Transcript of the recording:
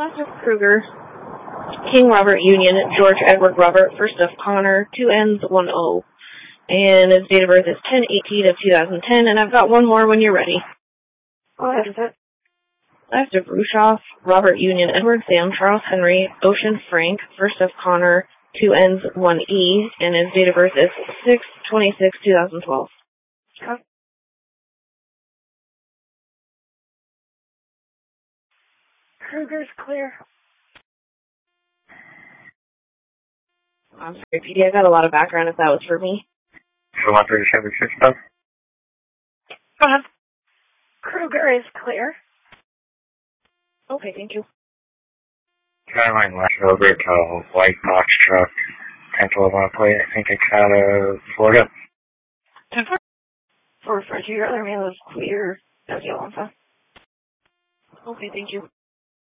Lester Kruger, King Robert Union, George Edward Robert, first of Connor, 2Ns, 1O. And his date of birth is 10/18 of 2010, and I've got one more when you're ready. What is it? Last of Rushoff, Robert Union, Edward Sam, Charles Henry, Ocean Frank, first of Connor, 2Ns, 1E, and his date of birth is 6/26/2012. Okay. Kruger's clear. I'm sorry, PD, I got a lot of background if that was for me. 137 stuff. Go ahead. Kruger is clear. Okay, thank you. Caroline left over to white box truck, 1012 plate. I think it's out of Florida. 10-4. For your other man was clear. That's the answer. Okay, thank you.